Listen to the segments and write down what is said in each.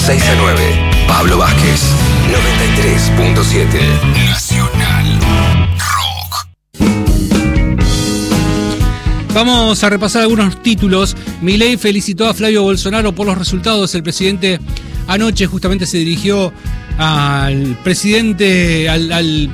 6 a 9. Pablo Vázquez, 93.7. Nacional Rock. Vamos a repasar algunos títulos. Milei felicitó a Flavio Bolsonaro por los resultados. El presidente anoche justamente se dirigió al presidente, al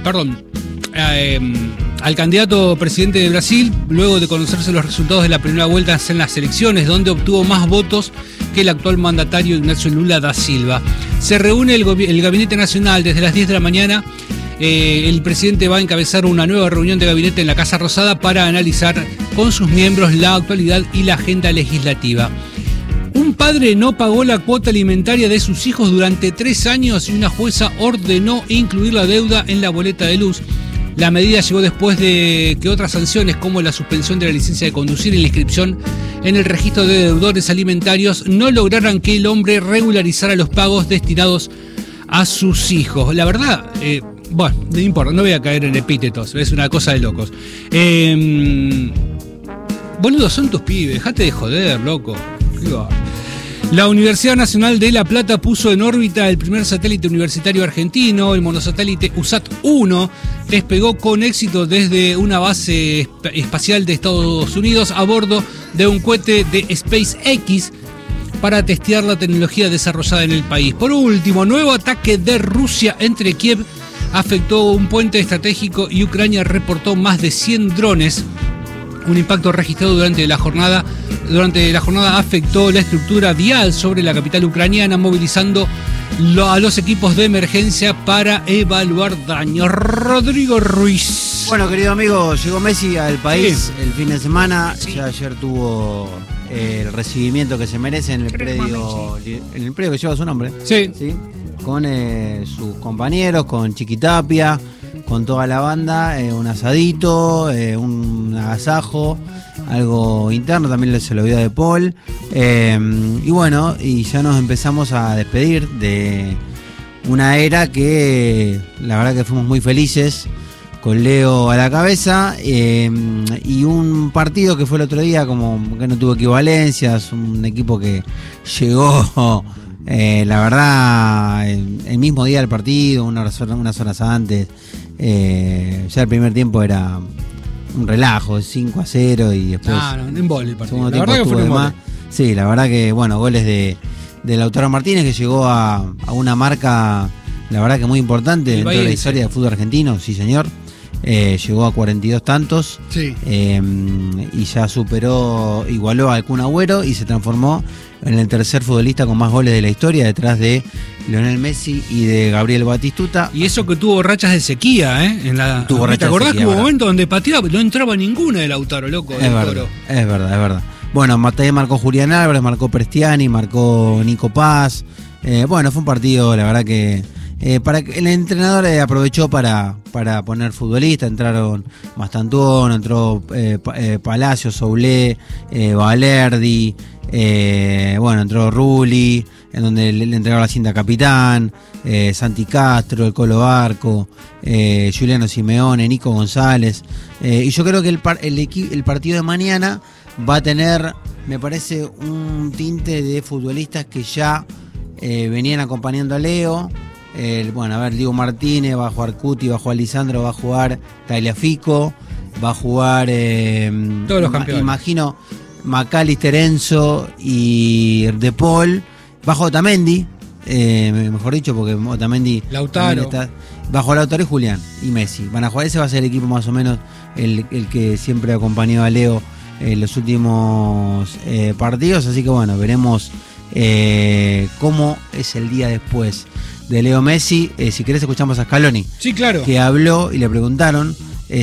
candidato presidente de Brasil, luego de conocerse los resultados de la primera vuelta en las elecciones, donde obtuvo más votos que el actual mandatario Ignacio Lula da Silva. Se reúne el Gabinete Nacional desde las 10 de la mañana. El presidente va a encabezar una nueva reunión de gabinete en la Casa Rosada para analizar con sus miembros la actualidad y la agenda legislativa. Un padre no pagó la cuota alimentaria de sus hijos durante 3 años y una jueza ordenó incluir la deuda en la boleta de luz. La medida llegó después de que otras sanciones, como la suspensión de la licencia de conducir y la inscripción en el registro de deudores alimentarios, no lograran que el hombre regularizara los pagos destinados a sus hijos. La verdad, bueno, no importa, no voy a caer en epítetos, es una cosa de locos. Boludo, son tus pibes, dejate de joder, loco. La Universidad Nacional de La Plata puso en órbita el primer satélite universitario argentino. El monosatélite USAT-1 despegó con éxito desde una base espacial de Estados Unidos a bordo de un cohete de SpaceX para testear la tecnología desarrollada en el país. Por último, nuevo ataque de Rusia entre Kiev afectó un puente estratégico y Ucrania reportó más de 100 drones. Un impacto registrado durante la jornada afectó la estructura vial sobre la capital ucraniana, movilizando a los equipos de emergencia para evaluar daños. Rodrigo Ruiz. Bueno, querido amigo, llegó Messi al país el fin de semana. Sí. Ya ayer tuvo el recibimiento que se merece en el predio que lleva su nombre. Sí. Con sus compañeros, con Chiquitapia, con toda la banda, un asadito, un agasajo, algo interno, también se lo vio de Paul. Y bueno, y ya nos empezamos a despedir de una era que la verdad que fuimos muy felices, con Leo a la cabeza, y un partido que fue el otro día como que no tuvo equivalencias, un equipo que llegó... la verdad, el mismo día del partido, unas horas antes, ya el primer tiempo era un relajo, 5-0 y después... No embole el partido. La verdad que fue más. Sí, la verdad que, bueno, goles de Lautaro Martínez, que llegó a una marca, la verdad que muy importante dentro de la historia del fútbol argentino, sí señor. Llegó a 42 tantos, sí. Y ya igualó a Kun Agüero y se transformó en el tercer futbolista con más goles de la historia, detrás de Lionel Messi y de Gabriel Batistuta. Y eso que tuvo rachas de sequía, ¿te acordás que hubo un momento donde pateaba, no entraba ninguna de Lautaro, loco? Es verdad. Bueno, también marcó Julián Álvarez, marcó Prestiani, marcó Nico Paz. Bueno, fue un partido, la verdad que... para que el entrenador aprovechó para poner futbolistas. Entraron Mastantuono, entró Palacio, Soulé, Valerdi, entró Rulli, en donde le entregaba la cinta capitán, Santi Castro, el Colo Barco, Juliano Simeone, Nico González, y yo creo que el partido de mañana va a tener, me parece, un tinte de futbolistas que ya venían acompañando a Leo. Diego Martínez, va a jugar Cuti, va a jugar Lisandro, va a jugar Tagliafico, va a jugar todos los campeones. Imagino McAllister, Enzo y De Paul, va a jugar Otamendi, mejor dicho, porque Otamendi Lautaro. Va a jugar Lautaro y Julián y Messi. Van a jugar, ese va a ser el equipo más o menos el que siempre acompañó a Leo en los últimos partidos, así que bueno, veremos cómo es el día después de Leo Messi. Si querés escuchamos a Scaloni. Sí, claro. Que habló y le preguntaron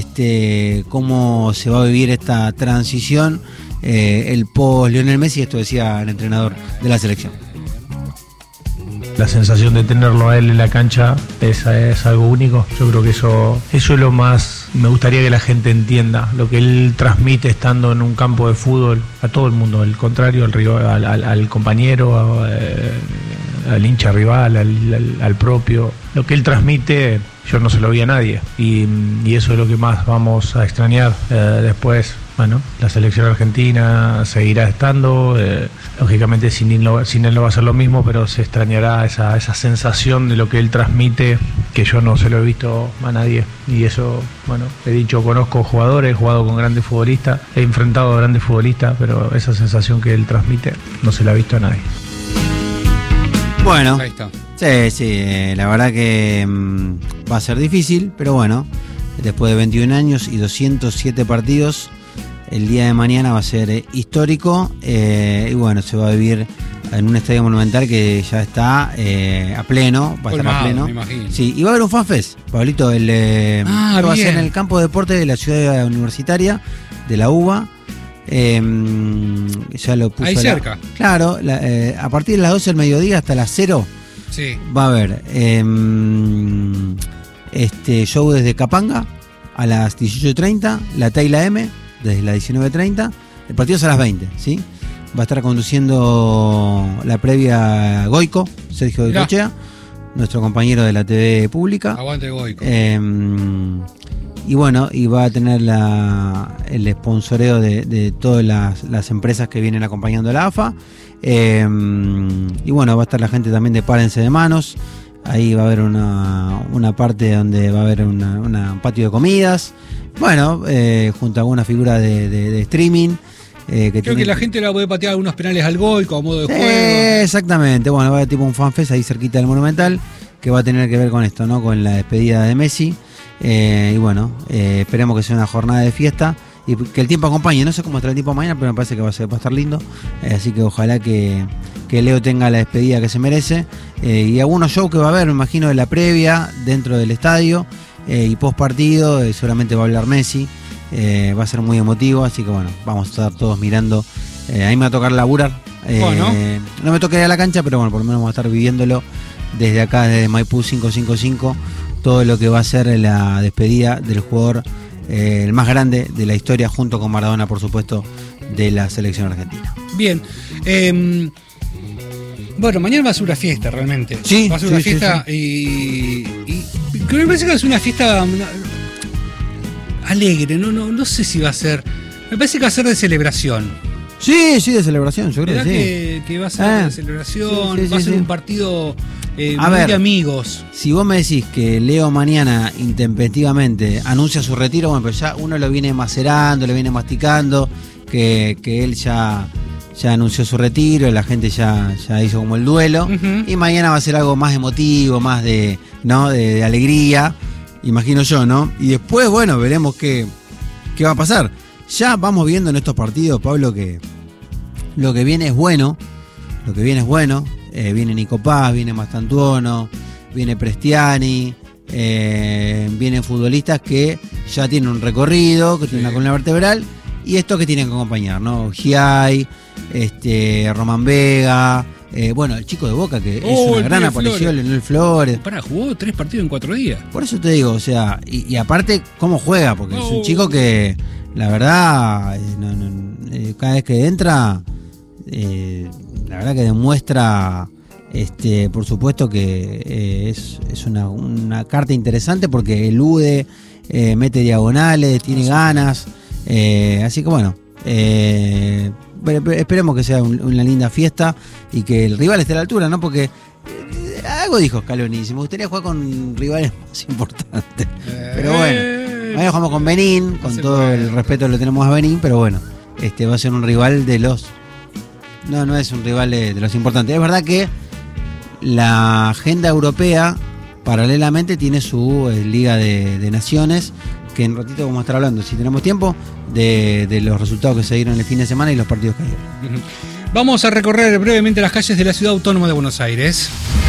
cómo se va a vivir esta transición, el post Lionel Messi. Esto decía el entrenador de la selección. La sensación de tenerlo a él en la cancha es algo único. Yo creo que eso es lo más, me gustaría que la gente entienda, lo que él transmite estando en un campo de fútbol a todo el mundo, al contrario, al rival, al compañero, al hincha rival, al propio. Lo que él transmite, yo no se lo vi a nadie, y eso es lo que más vamos a extrañar. Después, bueno, la selección argentina seguirá estando, lógicamente sin él no va a ser lo mismo, pero se extrañará esa sensación de lo que él transmite, que yo no se lo he visto a nadie, y eso, bueno, he dicho, conozco jugadores, he jugado con grandes futbolistas, he enfrentado a grandes futbolistas, pero esa sensación que él transmite no se la ha visto a nadie. Bueno, Ahí está. sí, la verdad que va a ser difícil, pero bueno, después de 21 años y 207 partidos, el día de mañana va a ser histórico, y bueno, se va a vivir en un estadio monumental que ya está a pleno, va a estar a Colmado, pleno. me imagino. Sí, y va a haber un fanfest, Pablito, va a bien. ser en el campo de deporte de la ciudad universitaria, de la UBA. Ya lo puso Ahí cerca. Claro, a partir de las 12 del mediodía hasta las 0 Sí. va a haber show desde Capanga a las 18:30, la T y la M desde las 19:30, el partido es a las 20, ¿sí? Va a estar conduciendo la previa Goico, Sergio Mirá. Goicoechea, nuestro compañero de la TV pública. Aguante Goico. Y bueno, y va a tener el sponsoreo de todas las empresas que vienen acompañando a la AFA. Y bueno, va a estar la gente también de Párense de Manos. Ahí va a haber una parte donde va a haber un patio de comidas. Bueno, junto a alguna figura de streaming. Creo que la gente la puede patear algunos penales al Goico a modo de juego. Exactamente. Bueno, va a haber tipo un fanfest ahí cerquita del Monumental, que va a tener que ver con esto, ¿no? Con la despedida de Messi. Y bueno, esperemos que sea una jornada de fiesta y que el tiempo acompañe. No sé cómo estará el tiempo mañana, pero me parece que va a estar lindo. Así que ojalá que Leo tenga la despedida que se merece. Y algunos shows que va a haber, me imagino, de la previa dentro del estadio y post partido. Seguramente va a hablar Messi. Va a ser muy emotivo. Así que bueno, vamos a estar todos mirando. A mí me va a tocar laburar. Bueno. No me toca ir a la cancha, pero bueno, por lo menos vamos a estar viviéndolo desde acá, desde Maipú 555. Todo lo que va a ser la despedida del jugador el más grande de la historia, junto con Maradona, por supuesto, de la selección argentina. Bien. Bueno, mañana va a ser una fiesta, realmente. Sí, va a ser sí, una sí, fiesta y me parece que va a ser una fiesta alegre. No sé si va a ser. Me parece que va a ser de celebración. Sí, de celebración, yo creo ¿Verdad que sí. que va a ser de celebración? Sí, va a ser sí. un partido A muy ver. de amigos. Si vos me decís que Leo mañana intempestivamente anuncia su retiro, bueno, pero ya uno lo viene macerando, lo viene masticando, que él ya anunció su retiro, la gente ya hizo como el duelo, Ujú. y mañana va a ser algo más emotivo, más de alegría, imagino yo, ¿no? Y después, bueno, veremos qué va a pasar. Ya vamos viendo en estos partidos, Pablo, que lo que viene es bueno. Viene Nico Paz, viene Mastantuono, viene Prestiani, vienen futbolistas que ya tienen un recorrido, que tienen una columna vertebral, y estos que tienen que acompañar, ¿no? Giai, Román Vega, bueno, el chico de Boca, que es una el gran pibe aparición, Flores. Leonel Flores. Jugó 3 partidos en 4 días. Por eso te digo, o sea, y aparte, cómo juega, porque es un chico que, la verdad, cada vez que entra, la verdad que demuestra, por supuesto que es una carta interesante porque elude, mete diagonales, tiene ganas, así que bueno, esperemos que sea una linda fiesta y que el rival esté a la altura, ¿no? Porque algo dijo Scaloni, me gustaría jugar con rivales más importantes, pero bueno, ahí jugamos con Benín, con todo el respeto que le tenemos a Benín, pero bueno, va a ser un rival de los... No es un rival de los importantes. Es verdad que la agenda europea paralelamente tiene su Liga de Naciones, que en ratito vamos a estar hablando, si tenemos tiempo, de los resultados que se dieron el fin de semana y los partidos que dieron. Vamos a recorrer brevemente las calles de la Ciudad Autónoma de Buenos Aires.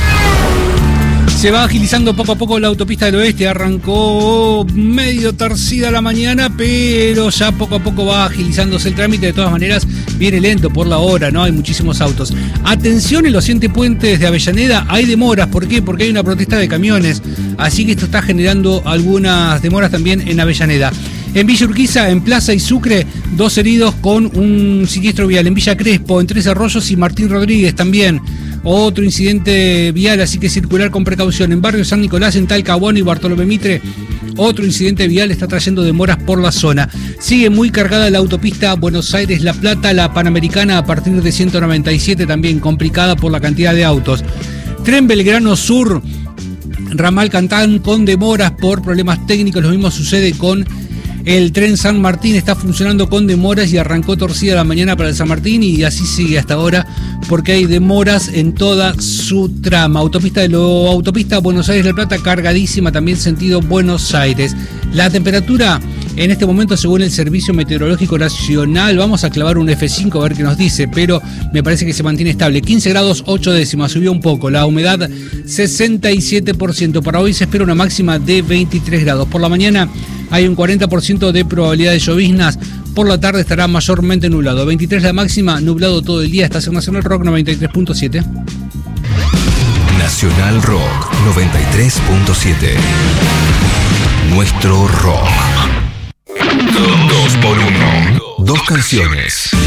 Se va agilizando poco a poco la autopista del oeste, arrancó medio torcida la mañana, pero ya poco a poco va agilizándose el trámite. De todas maneras, viene lento por la hora, ¿no? Hay muchísimos autos. Atención en los 7 puentes de Avellaneda, hay demoras. ¿Por qué? Porque hay una protesta de camiones, así que esto está generando algunas demoras también en Avellaneda. En Villa Urquiza, en Plaza y Sucre, 2 heridos con un siniestro vial. En Villa Crespo, en Tres Arroyos y Martín Rodríguez también. Otro incidente vial, así que circular con precaución. En Barrio San Nicolás, en Talcahuano y Bartolomé Mitre, Otro incidente vial está trayendo demoras por la zona. Sigue muy cargada la autopista Buenos Aires-La Plata, la Panamericana a partir de 197, también complicada por la cantidad de autos. Tren Belgrano Sur, ramal Cantán con demoras por problemas técnicos. Lo mismo sucede con el tren San Martín, está funcionando con demoras y arrancó torcida la mañana para el San Martín y así sigue hasta ahora porque hay demoras en toda su trama. Autopista Buenos Aires-La Plata cargadísima, también sentido Buenos Aires. La temperatura en este momento, según el Servicio Meteorológico Nacional, vamos a clavar un F5 a ver qué nos dice, pero me parece que se mantiene estable. 15 grados 8 décimas, subió un poco. La humedad 67%. Para hoy se espera una máxima de 23 grados. Por la mañana hay un 40% de probabilidad de lloviznas. Por la tarde estará mayormente nublado. 23 la máxima, nublado todo el día. Estación Nacional Rock 93.7. Nacional Rock 93.7. Nuestro rock. 2x1. 2 canciones.